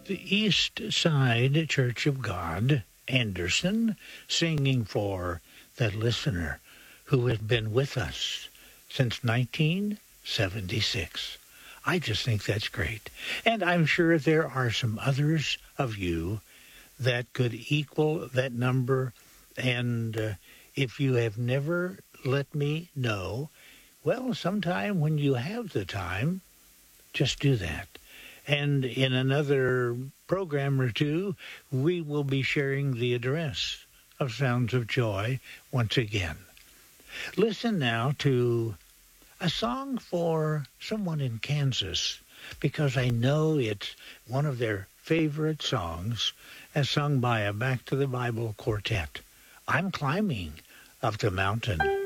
The East Side Church of God, Anderson, singing for that listener who has been with us since 1976. I just think that's great. And I'm sure there are some others of you that could equal that number. And if you have never let me know, well, sometime when you have the time, just do that. And in another program or two, we will be sharing the address of Sounds of Joy once again. Listen now to a song for someone in Kansas, because I know it's one of their favorite songs, as sung by a Back to the Bible quartet. I'm Climbing Up the Mountain.